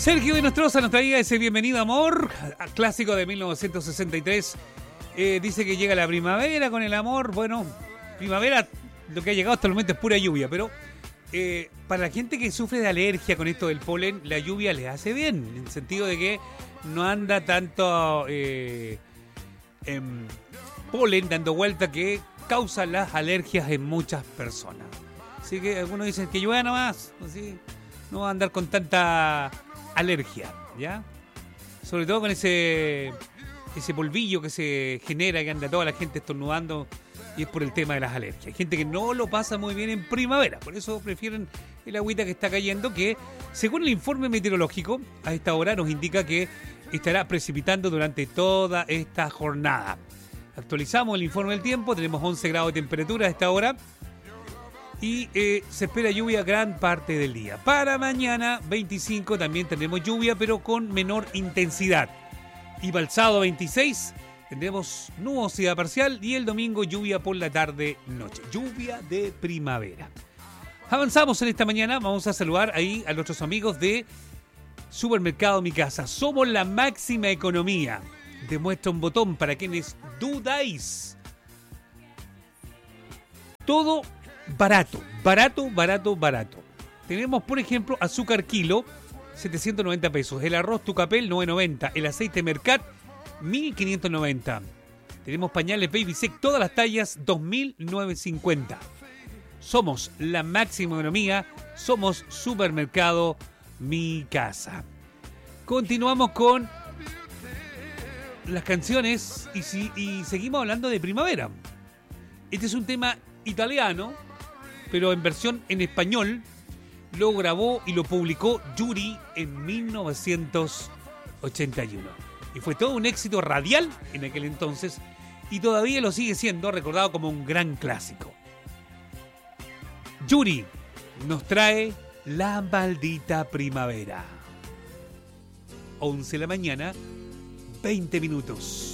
Sergio de Nostroza nos traía ese Bienvenido Amor, clásico de 1963. Dice que llega la primavera con el amor. Bueno, primavera, lo que ha llegado hasta el momento es pura lluvia, pero para la gente que sufre de alergia con esto del polen, la lluvia les hace bien, en el sentido de que no anda tanto polen dando vuelta que causa las alergias en muchas personas. Así que algunos dicen que llueva nomás, así no va a andar con tanta alergia, ¿ya? Sobre todo con ese polvillo que se genera, que anda toda la gente estornudando, y es por el tema de las alergias. Hay gente que no lo pasa muy bien en primavera, por eso prefieren el agüita que está cayendo, que según el informe meteorológico, a esta hora nos indica que estará precipitando durante toda esta jornada. Actualizamos el informe del tiempo, tenemos 11 grados de temperatura a esta hora, y se espera lluvia gran parte del día. Para mañana, 25, también tendremos lluvia, pero con menor intensidad. Y para el sábado 26 tendremos nubosidad parcial y el domingo lluvia por la tarde-noche. Lluvia de primavera. Avanzamos en esta mañana. Vamos a saludar ahí a nuestros amigos de Supermercado Mi Casa. Somos la máxima economía. Demuestra un botón para quienes dudáis. Todo barato, barato, barato, barato. Tenemos, por ejemplo, azúcar kilo, 790 pesos. El arroz Tucapel, 990. El aceite Mercat, 1.590. Tenemos pañales Baby Sec, todas las tallas, 2.950. Somos la máxima economía. Somos Supermercado Mi Casa. Continuamos con las canciones y seguimos hablando de primavera. Este es un tema italiano, pero en versión en español. Lo grabó y lo publicó Yuri en 1981. Y fue todo un éxito radial en aquel entonces y todavía lo sigue siendo, recordado como un gran clásico. Yuri nos trae La Maldita Primavera. 11 de la mañana, 20 minutos.